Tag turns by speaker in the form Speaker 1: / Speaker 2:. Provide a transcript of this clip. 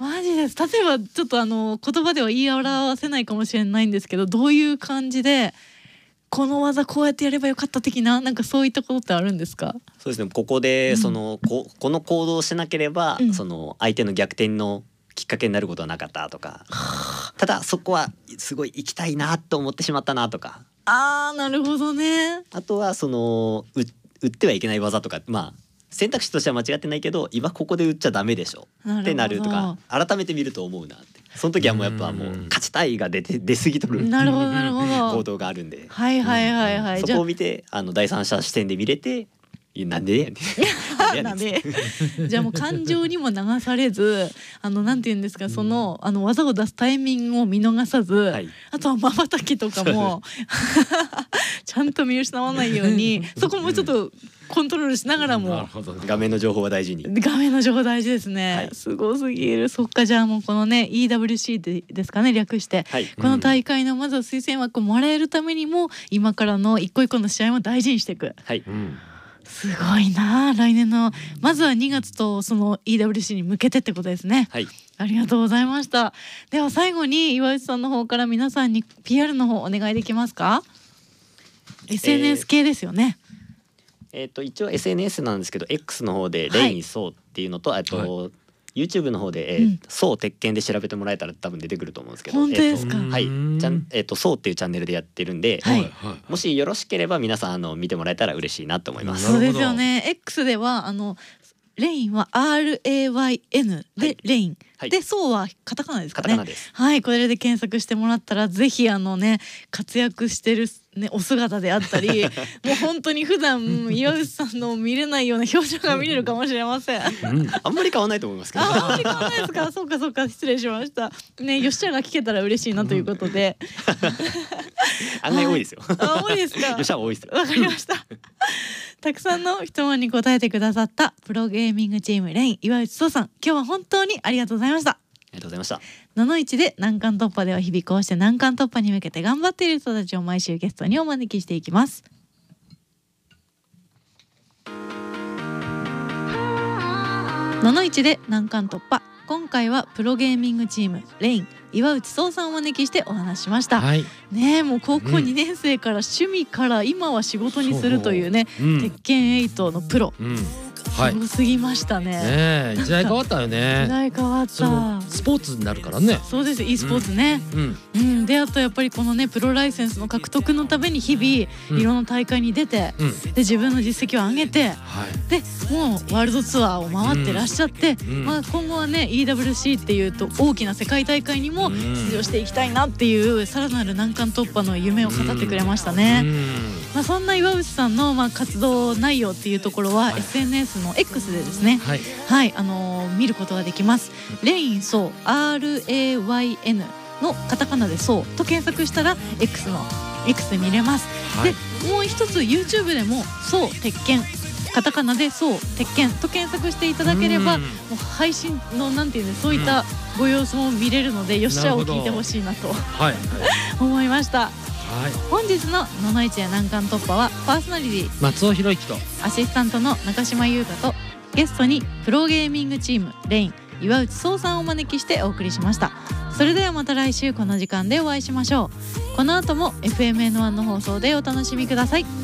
Speaker 1: マジです。例えばちょっと言葉では言い表せないかもしれないんですけど、どういう感じでこの技こうやってやればよかった的な、なんかそういったことってあるんですか？
Speaker 2: そうですね、ここでこの行動をしなければ、その相手の逆転のきっかけになることはなかったとか、ただそこはすごい行きたいなと思ってしまったなとか。
Speaker 1: なるほどね。
Speaker 2: あとは打ってはいけない技とか、選択肢としては間違ってないけど今ここで打っちゃダメでしょってなるとか、改めて見ると思うなって。その時はもうやっぱもう勝ちたいが出過ぎとる
Speaker 1: なるほどなるほど
Speaker 2: 行動があるんで、
Speaker 1: はいはいはいはい、
Speaker 2: そこを見て第三者視点で見れて、なんでやねん
Speaker 1: なんでじゃあもう感情にも流されず、なんて言うんですか、その技を出すタイミングを見逃さず、はい、あとは瞬きとかもちゃんと見失わないようにそこもちょっとコントロールしながらも、
Speaker 2: 画面の情報は大事に。
Speaker 1: 画面の情報大事ですね、はい、すごすぎる。そっか、じゃあもうこのね EWC ですかね、略して、はい、この大会のまずは推薦枠をもらえるためにも今からの一個一個の試合も大事にしていく。はい、すごいな。来年のまずは2月とその EWC に向けてってことですね。はい、ありがとうございました。では最後に岩内さんの方から皆さんに PR の方お願いできますか？ SNS 系ですよね。
Speaker 2: 一応 SNS なんですけど X の方でレインソーっていうのと、あと、YouTube の方で、ソー鉄拳で調べてもらえたら多分出てくると思うんですけど、
Speaker 1: 本当ですか？
Speaker 2: はい、ソーっていうチャンネルでやってるんで、もしよろしければ皆さん見てもらえたら嬉しいなと思います。
Speaker 1: そうですよね。X ではレインは RAYN でレイン、でソーはカタカナですかね。はい、これで検索してもらったらぜひ活躍してるねお姿であったりもう本当に普段岩内さんの見れないような表情が見れるかもしれません。
Speaker 2: あんまり変わらないと思いますけど。
Speaker 1: あんまり変わらないですか？そうかそうか、失礼しましたね。よっしゃが聞けたら嬉しいなということで、
Speaker 2: 案外多いですよ。
Speaker 1: 多いですか？
Speaker 2: よっしゃ多いですよ。
Speaker 1: わかりました。たくさんの質問に答えてくださったプロゲーミングチームレイン岩内壮さん、今日は本当にありがとうございました。
Speaker 2: ありがとうございました。
Speaker 1: ののいちで難関突破では日々こうして難関突破に向けて頑張っている人たちを毎週ゲストにお招きしていきます。ののいちで難関突破、今回はプロゲーミングチームレイン岩内壮さんをお招きしてお話しました。ねえ、もう高校2年生から趣味から今は仕事にするというね、鉄拳8のプロ、すごすぎましたね。
Speaker 3: 時代変わったよね。
Speaker 1: 時代変わった。ス
Speaker 3: ポーツになるからね。
Speaker 1: そうです、e スポーツね。であとやっぱりこのねプロライセンスの獲得のために日々いろんな大会に出て、で自分の実績を上げて、でもうワールドツアーを回ってらっしゃって、今後はね EWC っていうと大きな世界大会にも出場していきたいなっていうさらなる難関突破の夢を語ってくれましたね。そんな岩内さんの活動内容っていうところは SNS の X でですね、見ることができます。レインソー RAYN のカタカナでソーと検索したら X で見れます。でもう一つ YouTube でもソー鉄拳カタカナでそう鉄拳と検索していただければ、もう配信のなんていうんです、そういったご様子も見れるので、よっしゃを聞いてほしいなと思いました。本日のののいちや難関突破はパーソナリティ
Speaker 3: 松尾博之と
Speaker 1: アシスタントの中島優香とゲストにプロゲーミングチームレイン岩内壮さんをお招きしてお送りしました。それではまた来週この時間でお会いしましょう。この後も FMN1 の放送でお楽しみください。